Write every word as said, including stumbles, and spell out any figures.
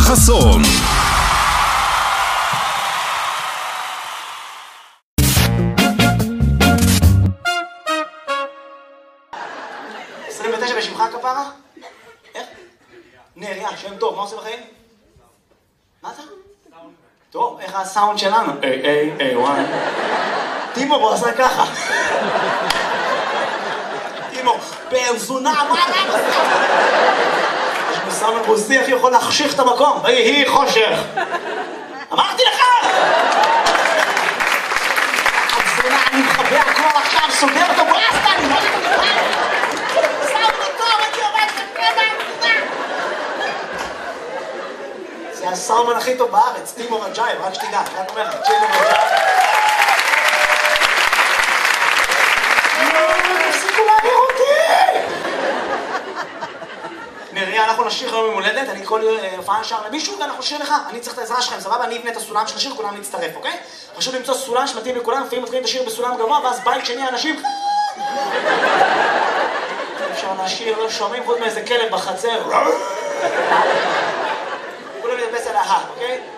חסון. עשרים ותשע בשמך כפרה? איך? נריה, שם טוב, מה עושה בחיים? מה אתה? טוב, איך הסאונד שלנו? איי, איי, איי, וואי. טימור, הוא עשה ככה. טימור, פרזונה, מה אתה עושה? יש מסאמן רוסי, איך יכול להחשיך את המקום? ויהי חושך. אמרתי לך! פרזונה, אני מחבא הכל עכשיו, סוגר אותו ברסטה, אני לא יודע. זה הסאומן הכי טוב בארץ, טימור רג'ייב, רק שתדע, רק אומר לך, טימור רג'ייב. תפסיקו להעיר אותי! נריה, אנחנו נשיר היום ממולדת, אני כל הופעה נשאר למישהו ואנחנו נשיר לך, אני צריך את העזרה שלכם, סבבה? אני אבנה את הסולם של השיר, כולם להצטרף, אוקיי? חשוב למצוא סולם שמתאים לכולם, לפעמים מתחילים את השיר בסולם גבוה, ואז בית שני אנשים... אפשר לשיר, לא שומעים חוץ מאיזה כלב בחצר. כולם ידפס על ההר, אוקיי?